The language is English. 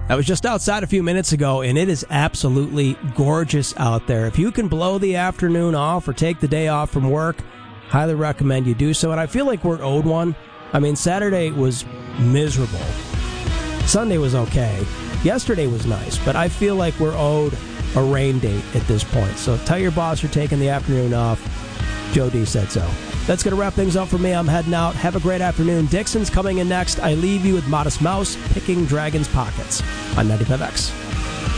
I was just outside a few minutes ago, and it is absolutely gorgeous out there. If you can blow the afternoon off or take the day off from work, highly recommend you do so. And I feel like we're owed one. I mean, Saturday was miserable. Sunday was okay. Yesterday was nice, but I feel like we're owed a rain date at this point. So tell your boss you're taking the afternoon off. Joe D said so. That's going to wrap things up for me. I'm heading out. Have a great afternoon. Dixon's coming in next. I leave you with Modest Mouse picking Dragon's Pockets on 95X.